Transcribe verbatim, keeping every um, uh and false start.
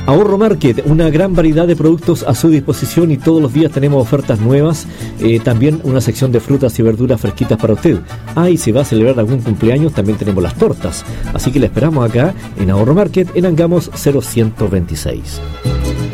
Ahorro Market, una gran variedad de productos a su disposición y todos los días tenemos ofertas nuevas, eh, también una sección de frutas y verduras fresquitas para usted. Ah, y si va a celebrar algún cumpleaños también tenemos las tortas, así que le esperamos acá en Ahorro Market en Angamos cero ciento veintiséis.